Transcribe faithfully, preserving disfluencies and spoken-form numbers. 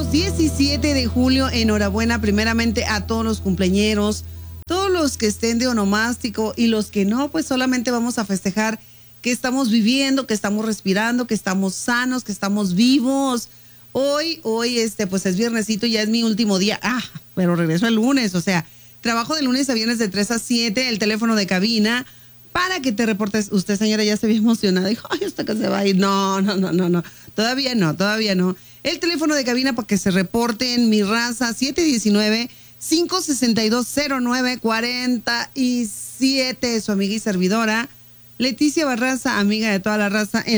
estamos diecisiete de julio. Enhorabuena primeramente a todos los cumpleañeros, todos los que estén de onomástico y los que no, pues solamente vamos a festejar que estamos viviendo, que estamos respirando, que estamos sanos, que estamos vivos. Hoy, hoy, este, pues es viernesito, ya es mi último día. Ah, pero regreso el lunes, o sea, trabajo de lunes a viernes de tres a siete, el teléfono de cabina para que te reportes. Usted, señora, ya se ve emocionada. Dijo, ay, hasta que se va a ir. No, no, no, no, no. Todavía no, todavía no. El teléfono de cabina para que se reporten, mi raza, siete uno nueve, cinco seis dos, cero nueve cuatro siete. Su amiga y servidora, Leticia Barraza, amiga de toda la raza. En